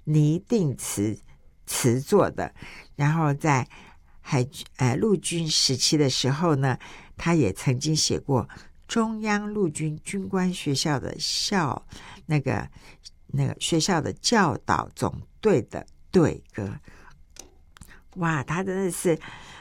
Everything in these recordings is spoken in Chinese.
拟定词作的。然后在陆军时期的时候呢，他也曾经写过中央陆军军官学校的那个学校的教导总队的队歌。哇，他真的是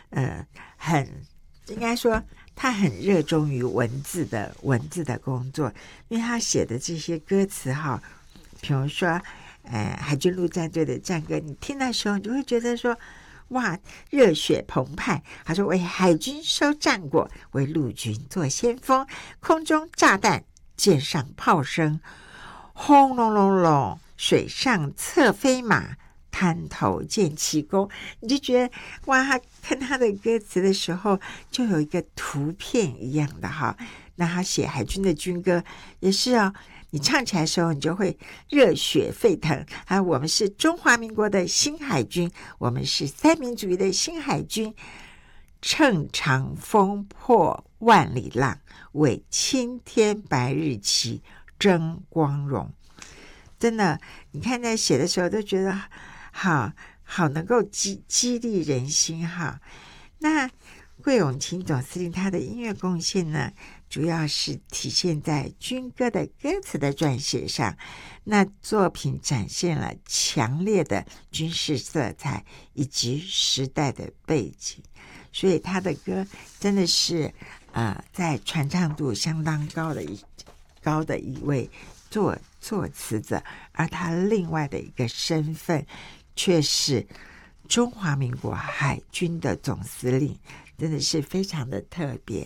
应该说他很热衷于文字的工作，因为他写的这些歌词哈，比如说海军陆战队的战歌，你听的时候你就会觉得说哇，热血澎湃。他说为海军收战果，为陆军做先锋，空中炸弹，舰上炮声，轰隆隆隆，水上侧飞马，滩头见奇功。你就觉得哇，他看他的歌词的时候就有一个图片一样的哈。那他写海军的军歌也是你唱起来的时候你就会热血沸腾。我们是中华民国的新海军，我们是三民主义的新海军，乘长风破万里浪，为青天白日旗争光荣。真的，你看在写的时候都觉得好能够激励人心哈。那桂永清总司令他的音乐贡献呢，主要是体现在军歌的歌词的撰写上。那作品展现了强烈的军事色彩以及时代的背景，所以他的歌真的是在传唱度相当高的一位作词者。而他另外的一个身份却是中华民国海军的总司令，真的是非常的特别。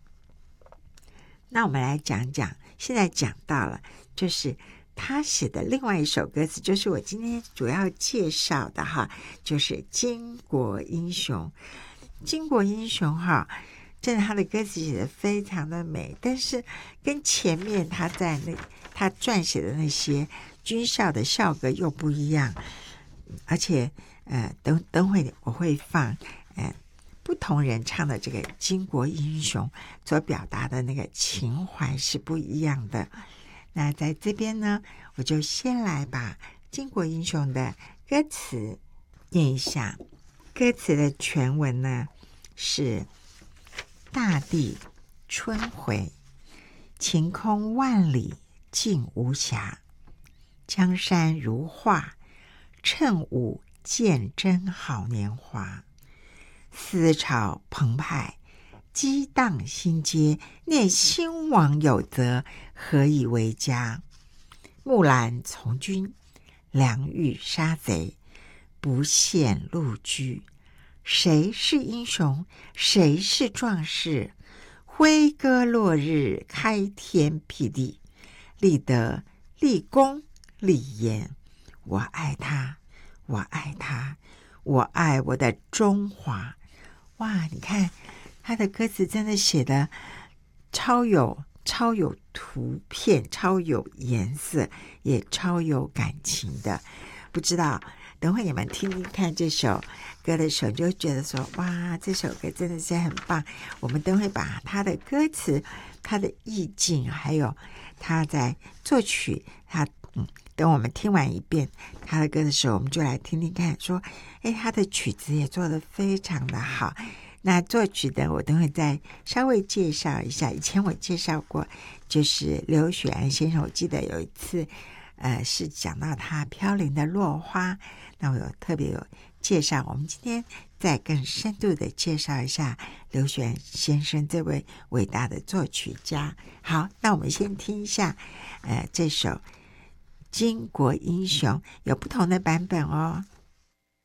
那我们来讲讲，现在讲到了就是他写的另外一首歌词，就是我今天主要介绍的哈，就是巾帼英雄。巾帼英雄哈，真的他的歌词写的非常的美，但是跟前面他撰写的那些军校的校歌又不一样。而且等会我会放不同人唱的这个巾帼英雄所表达的那个情怀是不一样的。那在这边呢，我就先来把巾帼英雄的歌词念一下。歌词的全文呢是：大地春回，晴空万里尽无瑕，江山如画，趁午见真好年华。思潮澎湃，激荡心阶，念兴亡有责，何以为家？木兰从军，良玉杀贼，不羡陆居。谁是英雄？谁是壮士？挥戈落日，开天辟地，立德立功立言。我爱他，我爱他，我爱我的中华。哇，你看他的歌词真的写的超有图片，超有颜色，也超有感情的。不知道等会你们听听看这首歌的时候，就会觉得说哇，这首歌真的是很棒。我们等会把他的歌词、他的意境，还有他在作曲，等我们听完一遍他的歌的时候，我们就来听听看说他的曲子也做得非常的好。那作曲的我等会再稍微介绍一下。以前我介绍过，就是刘雪安先生，我记得有一次是讲到他飘零的落花，那我特别有介绍。我们今天再更深度的介绍一下刘雪安先生这位伟大的作曲家。好，那我们先听一下这首巾帼英雄，有不同的版本哦。